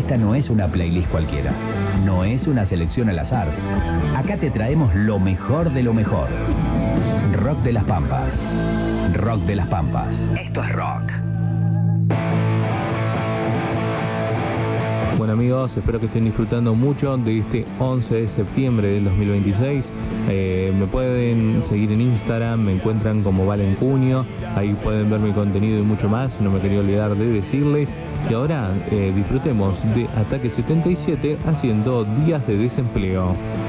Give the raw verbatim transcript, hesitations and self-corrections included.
Esta no es una playlist cualquiera, no es una selección al azar. Acá te traemos lo mejor de lo mejor. Rock de las Pampas. Rock de las Pampas. Esto es rock. Bueno amigos, espero que estén disfrutando mucho de este once de septiembre del dos mil veintiséis. Eh, me pueden seguir en Instagram, me encuentran como Valen Cunio, ahí pueden ver mi contenido y mucho más, no me quería olvidar de decirles. Y ahora eh, disfrutemos de Ataque setenta y siete haciendo Días de Desempleo.